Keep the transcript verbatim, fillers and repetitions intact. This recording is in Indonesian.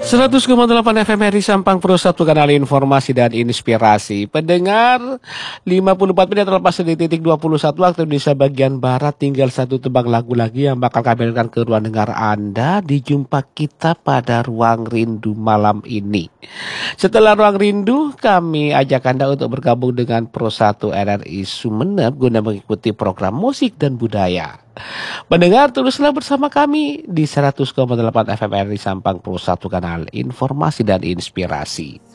seratus koma delapan F M R I Sampang Pro, satu kanal informasi dan inspirasi. Pendengar, lima puluh empat menit terlepas di titik dua puluh satu waktu Indonesia bagian Barat. Tinggal satu tebang lagu lagi yang bakal kami berikan ke ruang dengar Anda di jumpa kita pada Ruang Rindu malam ini. Setelah Ruang Rindu, kami ajak Anda untuk bergabung dengan Pro satu R R I Sumeneb guna mengikuti program musik dan budaya. Pendengar, teruslah bersama kami di seratus koma delapan F M R I Sampang Pro, satu kanal informasi dan inspirasi.